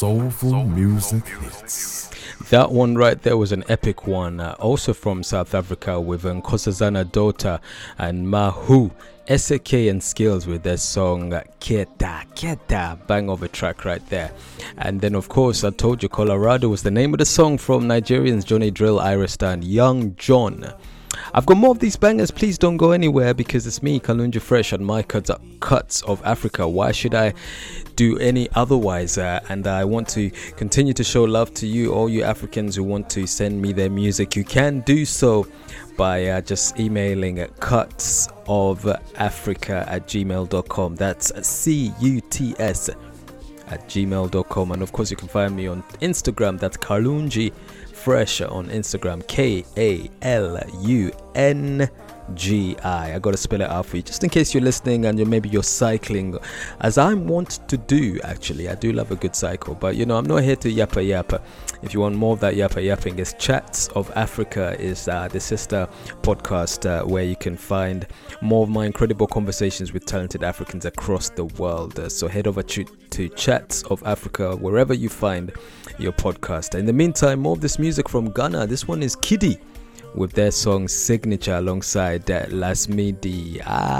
Soulful music hits. That one right there was an epic one, also from South Africa with Nkosazana Dota and Mahu, SK and Skills with their song Keta, bang of a track right there. And then of course I told you Colorado was the name of the song from Nigerians Johnny Drill, Iris and Young John. I've got more of these bangers. Please don't go anywhere because it's me, Kalunji Fresh, and my cuts of Africa. Why should I do any otherwise? And I want to continue to show love to you, all you Africans who want to send me their music. You can do so by just emailing cutsofafrica@gmail.com. That's CUTS@gmail.com. And of course you can find me on Instagram. That's Kalunji Fresh on Instagram, KALUNGI. I gotta spell it out for you just in case you're listening and maybe you're cycling, as I want to do. Actually, I do love a good cycle, but you know, I'm not here to yappa. If you want more of that yapping, it's Chats of Africa is the sister podcast where you can find more of my incredible conversations with talented Africans across the world. So head over to Chats of Africa wherever you find your podcast. In the meantime, more of this music from Ghana. This one is Kiddy with their song Signature alongside Lasmidi.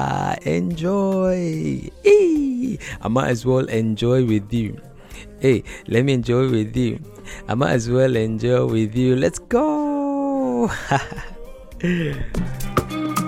Enjoy. I might as well enjoy with you. Hey, let me enjoy with you. I might as well enjoy with you. Let's go.